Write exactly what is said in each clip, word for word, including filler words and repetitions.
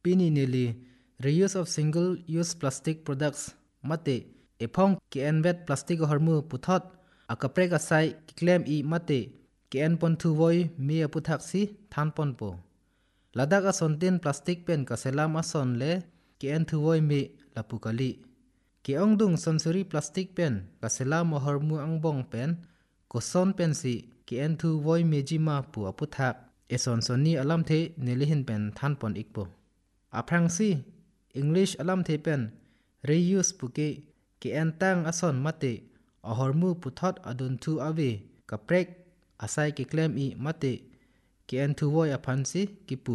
pini nili reuse of single use plastic products mate ephong kn vet plastic hormu puthot akaprek asai claim i mate kn pon thu voi mi aputhak si than pon po ladak a sontin plastic pen kaselam ason le kn thu voi mi lapukali ki ongdung sonsuri plastic pen kaselam hormu angbong pen koson pen si kn thu voi mejima pu aputhak eson soni alam the nelihin pen than pon ikpo aprang si english alam the pen reuse puke kn tang ason mate ahormu puthot adun thu ave kaprek asai ki claim i mate kn thu voi aphan si kipu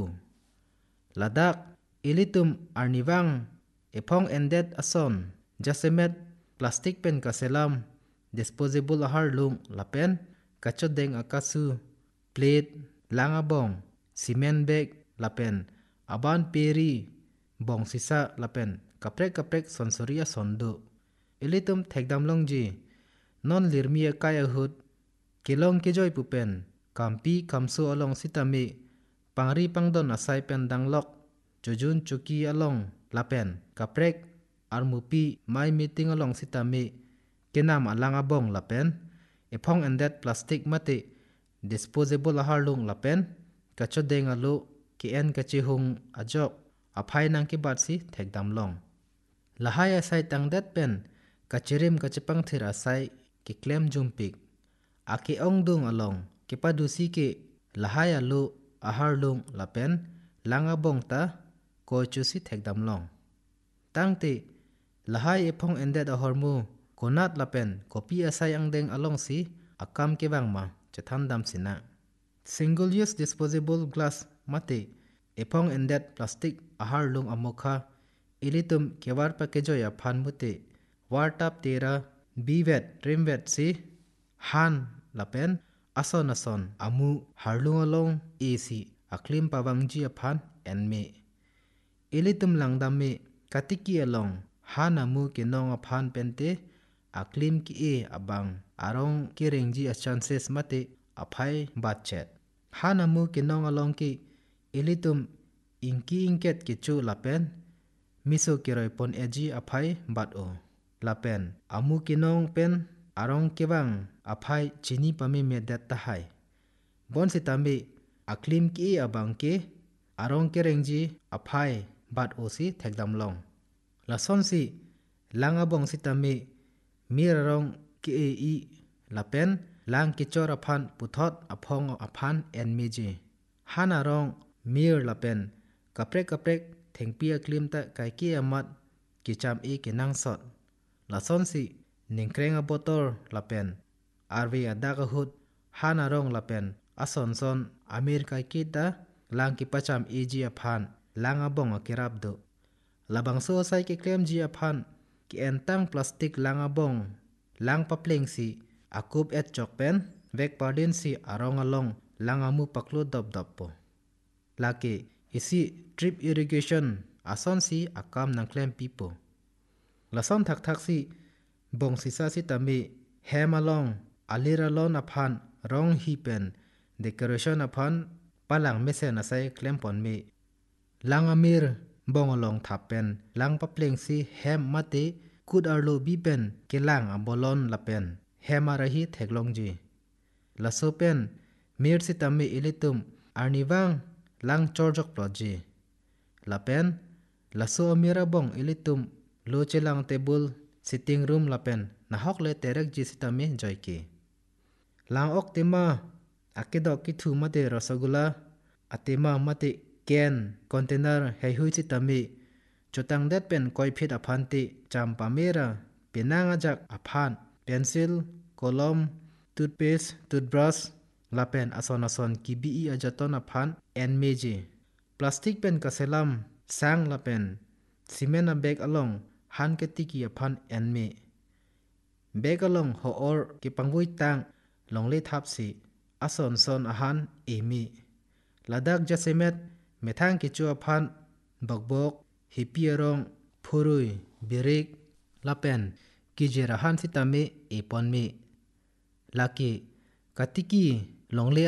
ladak ilitum arniwang ephong endet ason jasemet plastic pen kaselam disposable ahar lung lapen kachodeng akasu plate langabong cement bag lapen aban peri bong sisa lapen kaprek kaprek sonsoria sondo ilitum thekdam longji non lirmia kaya hut kilong kijoy pupen kampi kamso along sitami pangri pangdon asai pen danglok jojun chuki along lapen kaprek armupi mai meeting along sitami kenam alangabong lapen ephong endet plastic mate disposable aharlung lapen kachodeng alu kn kachihung ajok aphai nang ki batsi thekdam long lahaya sai tangdet pen kachirim kachipang thir asai ki claim jumpik aki ongdung along kipadusi ke lahaya lu aharlung lapen langabong ta kochusi thekdam long tangte lahai ephong endet ahormu konat lapen kopi asai angdeng along si akam ke bangma chathan dam sina single use disposable glass mate ephong endet plastic aharlung amokha ilitum kewar pa kejoya phan mute wartap tera bivet rimvet si han lapen ason ason amu harlung along ac aklim pawangji aphan enme ilitum langdam me katiki along han amu kinong aphan pente aklim ki e abang arong kirengji a chances mate aphai batchet han amu kinong along ki ilitum inki inket kichu lapen miso kiroi pon eji aphai bat o lapen amu kinong pen arong kewang aphai chini pami medet tahai bon sitami aklim ki abang ke arong kerengji aphai bat o si thekdam long lason si langabong sitami mirarong ki e i lapen lang kichor aphan puthot aphong aphan enmeji hanarong mir lapen kaprek kaprek thengpi aklim ta kaiki amat kicham e kinang sot lason si ningkreng a botol lapen arve adak hut hanarong lapen ason son amir kaiki ta lang ki pacham eji aphan langabong akirabdo labangso sai ki klem ji aphan ki entang plastic langabong lang papleng si akup et chokpen vek pardin si arong along langamu paklo dop dop po lake isi drip irrigation ason si akam nang klem pipo lason thak thak si bong sisa si tami hem along aliralon aphan rong hi pen decoration aphan palang mesen asai klem pon me langamir bong along thapen lang papleng si hem mate kud arlo bi pen kelang abolon lapen hem arahi theklongji laso pen mir si tami ilitum arniwang lang chorjok ploji lapen laso amira bong ilitum lo chelang table sitting room lapen nahok le terek ji sitami joyki lang ok tema akedok ki thu mate rasagula atema mate ken container heihui sitami chotang det pen koi phit aphanti champa mera penanga jak aphan pencil kolom toothpaste toothbrush lapen ason ason kibi ajaton aphan enmeji plastic pen kaselam sang lapen cement a bag along han ketiki aphan enme bag along ho or ki pangwui tang longle thapsi ason son ahan emi ladak jasemet methang kichu aphan bakbok hipiarong phurui birik lapen kijerahan sitame eponme laki katiki longle